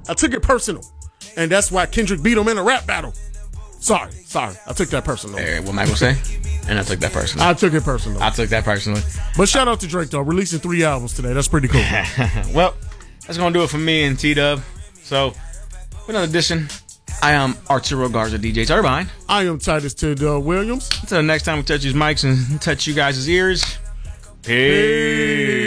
I took it personal. And that's why Kendrick beat him in a rap battle. Sorry. I took that personal. What Michael say? And I took that personal. I took it personal. I took that personally. But shout out to Drake, though, releasing 3 albums today. That's pretty cool. Well, that's going to do it for me and T-Dub. So, with another edition, I am Arturo Garza, DJ Turbine. I am Titus Tidwell Williams. Until next time we touch these mics and touch you guys' ears. Peace.